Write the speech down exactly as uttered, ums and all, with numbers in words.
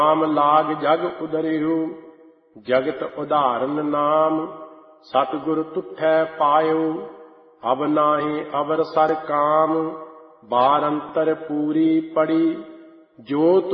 ਨਾਮ ਲਾਗ ਜਗ ਉਦਰਿਉ, ਜਗਤ ਉਦਾਹਰਨ ਨਾਮ। ਸਤਿਗੁਰ ਤੁਠੈ ਪਾਇਉ, ਅਬ ਨਾਹੀ ਅਵਰ ਸਰ ਕਾਮ। ਬਾਰ ਅੰਤਰ ਪੂਰੀ ਪੜੀ, ਜੋ